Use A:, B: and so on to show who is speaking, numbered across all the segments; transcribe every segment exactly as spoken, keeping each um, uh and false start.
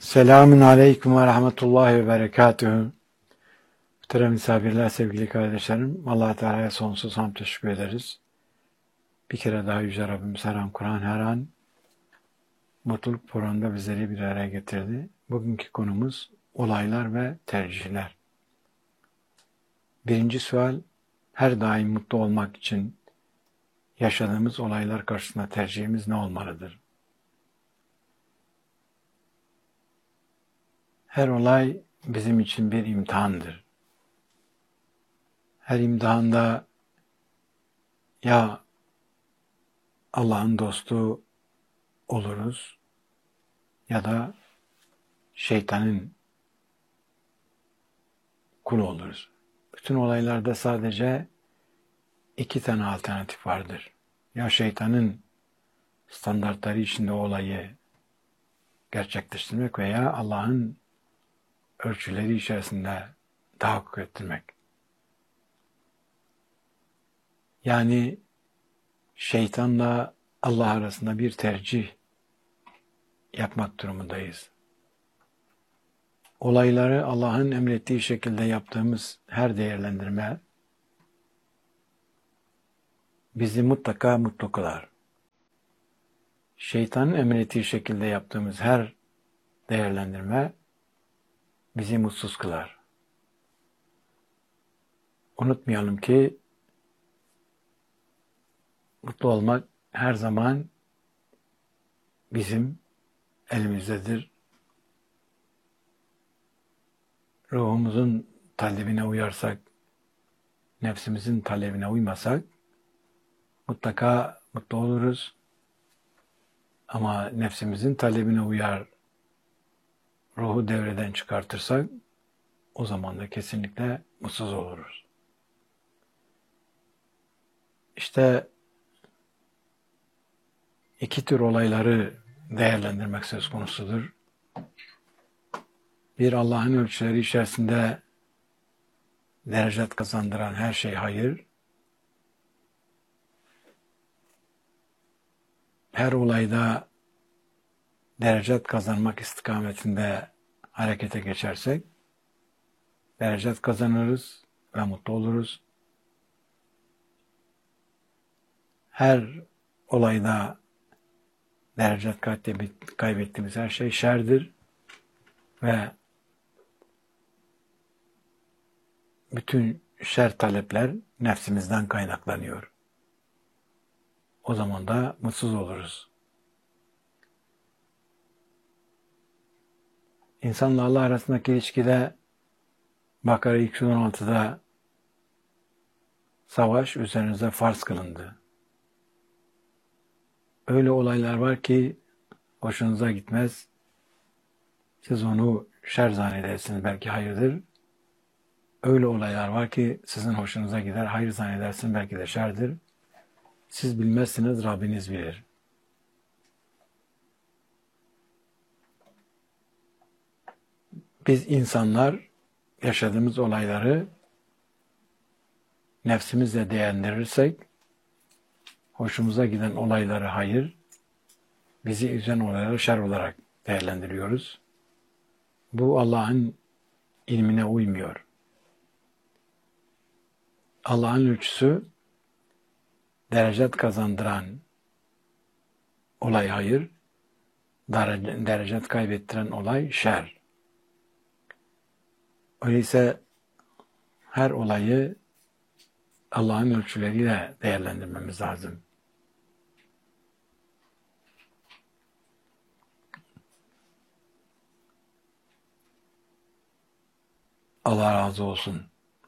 A: Selamun Aleyküm ve Rahmetullahi ve Berekatühü. Muhterem misafirler, sevgili kardeşlerim, Allah Teala'ya sonsuz hamd teşekkür ederiz. Bir kere daha Yüce Rabbimiz her an Kur'an her an mutluluk programında bizleri bir araya getirdi. Bugünkü konumuz olaylar ve tercihler. Birinci sual, her daim mutlu olmak için yaşadığımız olaylar karşısında tercihimiz ne olmalıdır? Her olay bizim için bir imtihandır. Her imtihanda ya Allah'ın dostu oluruz ya da şeytanın kulu oluruz. Bütün olaylarda sadece iki tane alternatif vardır. Ya şeytanın standartları içinde o olayı gerçekleştirmek veya Allah'ın ölçüleri içerisinde tahakkuk ettirmek. Yani şeytanla Allah arasında bir tercih yapmak durumundayız. Olayları Allah'ın emrettiği şekilde yaptığımız her değerlendirme bizi mutlaka mutlu kılar. Şeytanın emrettiği şekilde yaptığımız her değerlendirme bizi mutsuz kılar. Unutmayalım ki mutlu olmak her zaman bizim elimizdedir. Ruhumuzun talebine uyarsak, nefsimizin talebine uymasak mutlaka mutlu oluruz. Ama nefsimizin talebine uyar, ruhu devreden çıkartırsak o zaman da kesinlikle mutsuz oluruz. İşte iki tür olayları değerlendirmek söz konusudur. Bir, Allah'ın ölçüleri içerisinde derecet kazandıran her şey hayır. Her olayda derecet kazanmak istikametinde harekete geçersek derecet kazanırız ve mutlu oluruz. Her olayda derecet kaybettiğimiz her şey şerdir ve bütün şer talepler nefsimizden kaynaklanıyor. O zaman da mutsuz oluruz. İnsanla Allah arasındaki ilişkide Bakara iki yüz on altıda savaş üzerinize farz kılındı. Öyle olaylar var ki hoşunuza gitmez. Siz onu şer zannedersiniz, belki hayırdır. Öyle olaylar var ki sizin hoşunuza gider, hayır zannedersiniz, belki de şerdir. Siz bilmezsiniz, Rabbiniz bilir. Biz insanlar yaşadığımız olayları nefsimizle değerlendirirsek, hoşumuza giden olayları hayır, bizi üzen olayları şer olarak değerlendiriyoruz. Bu Allah'ın ilmine uymuyor. Allah'ın ölçüsü derecet kazandıran olay hayır, derecet kaybettiren olay şer. Öyleyse her olayı Allah'ın ölçüleriyle değerlendirmemiz lazım. Allah razı olsun.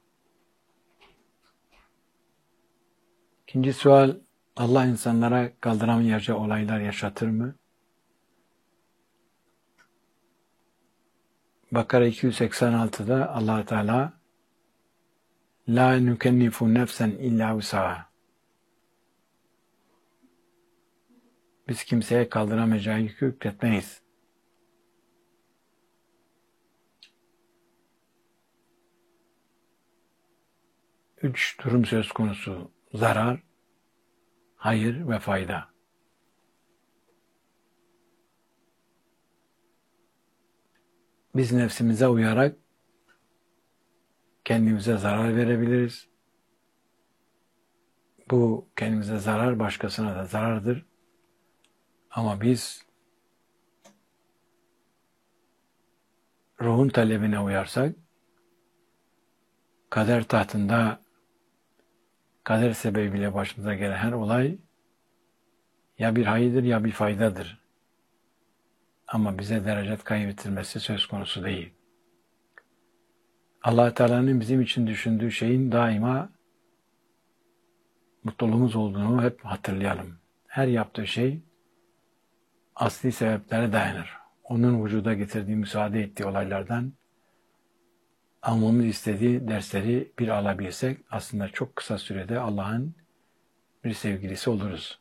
A: İkinci sual, Allah insanlara kaldıramayacağı olaylar yaşatır mı? Bakara iki yüz seksen altıda Allah Teala La nukennifu nefsen illa vus'aha. Biz kimseye kaldıramayacağı yükü yükletmeyiz. Üç durum söz konusu: zarar, hayır ve fayda. biz nefsimize uyarak kendimize zarar verebiliriz. Bu kendimize zarar başkasına da zarardır. Ama biz ruhun talebine uyarsak, kader tahtında kader sebebiyle başımıza gelen her olay ya bir hayırdır ya bir faydadır. Ama bize derecet kaybettirmesi söz konusu değil. Allah Teala'nın bizim için düşündüğü şeyin daima mutluluğumuz olduğunu hep hatırlayalım. Her yaptığı şey asli sebeplere dayanır. Onun vücuda getirdiği, müsaade ettiği olaylardan almamız istediği dersleri bir alabilsek aslında çok kısa sürede Allah'ın bir sevgilisi oluruz.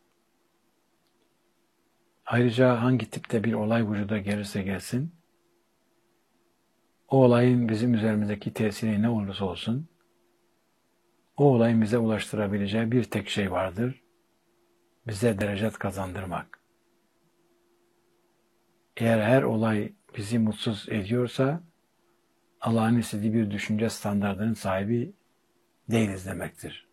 A: Ayrıca hangi tipte bir olay vücuda gelirse gelsin, o olayın bizim üzerimizdeki tesiri ne olursa olsun, o olayın bize ulaştırabileceği bir tek şey vardır, bize derecet kazandırmak. Eğer her olay bizi mutsuz ediyorsa, Allah'ın istediği bir düşünce standardının sahibi değiliz demektir.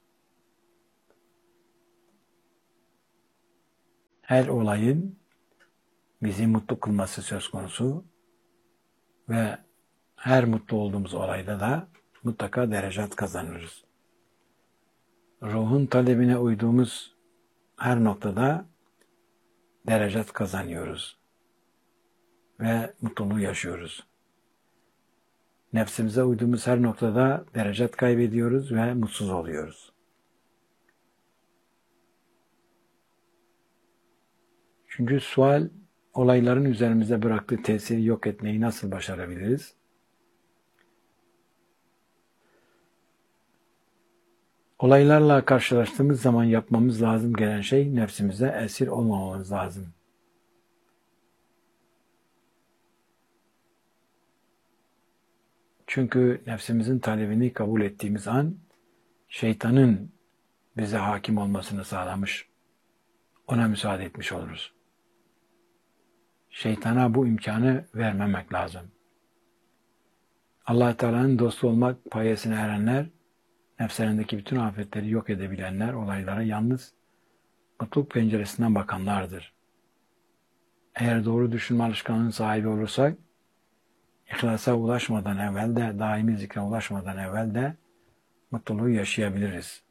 A: Her olayın bizi mutlu kılması söz konusu ve her mutlu olduğumuz olayda da mutlaka derecet kazanırız. Ruhun talebine uyduğumuz her noktada derecet kazanıyoruz ve mutluluğu yaşıyoruz. Nefsimize uyduğumuz her noktada derecet kaybediyoruz ve mutsuz oluyoruz. Çünkü sual, olayların üzerimize bıraktığı tesiri yok etmeyi nasıl başarabiliriz? Olaylarla karşılaştığımız zaman yapmamız lazım gelen şey, nefsimize esir olmamamız lazım. Çünkü nefsimizin talebini kabul ettiğimiz an, şeytanın bize hakim olmasını sağlamış, ona müsaade etmiş oluruz. Şeytana bu imkanı vermemek lazım. Allah Teala'nın dostu olmak payesine erenler, nefslerindeki bütün afetleri yok edebilenler, olaylara yalnız mutluluk penceresinden bakanlardır. Eğer doğru düşünme alışkanlığının sahibi olursak, İhlasa ulaşmadan evvel de, daimi zikre ulaşmadan evvel de mutluluğu yaşayabiliriz.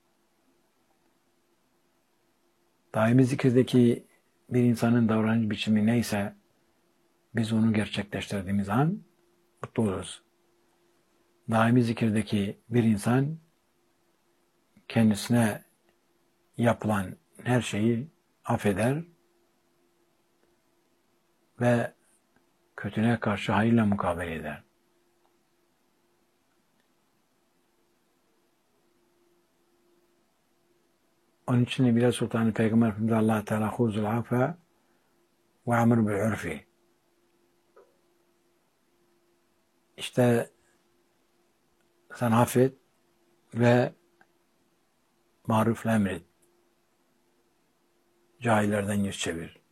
A: Daimi zikirdeki bir insanın davranış biçimi neyse, biz onu gerçekleştirdiğimiz an mutlu oluruz. Daimi zikirdeki bir insan kendisine yapılan her şeyi affeder ve kötüne karşı hayırla mukabele eder. Onun için Nebi Sultan Peygamber Efendimiz Allah Teala huzul afa ve amr bil urfi. İşte sen affet ve marufla emret. Cahillerden yüz çevir.